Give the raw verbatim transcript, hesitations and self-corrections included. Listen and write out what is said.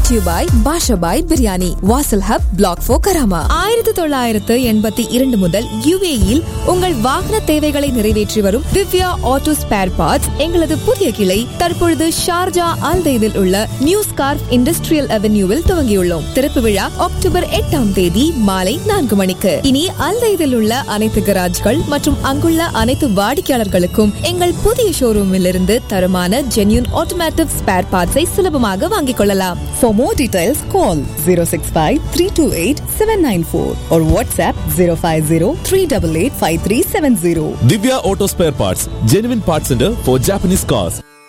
to you by Basha Bhai biryani, வாசல் hub, black four Karama. ஆயிரத்தி தொள்ளாயிரத்து எண்பத்தி இரண்டு முதல் யுஏஇல் உங்கள் வாகன தேவைகளை நிறைவேற்றி வரும் திவ்யா ஆட்டோ ஸ்பேர் பார்ட்ஸ் எங்களது புதிய கிளை தற்பொழுது ஷார்ஜா அல்தெய்தில் உள்ள நியூ ஸ்கார்ப் இண்டஸ்ட்ரியல் அவென்யூவில் துவங்கியுள்ளோம். திறப்பு விழா அக்டோபர் எட்டாம் தேதி மாலை நான்கு மணிக்கு. இனி அல்தெய்தில் உள்ள அனைத்து கராஜ்கள் மற்றும் அங்குள்ள அனைத்து வாடிக்கையாளர்களுக்கும் எங்கள் புதிய ஷோரூமில் இருந்து தரமான ஜென்யூன் ஆட்டோமேட்டிவ் ஸ்பேர் பார்ட்ஸை சுலபமாக வாங்கிக் கொள்ளலாம். For more details, call zero six five three two eight seven nine four or WhatsApp zero five zero three eight eight five three seven zero. Divya Auto Spare Parts, genuine parts center for Japanese cars.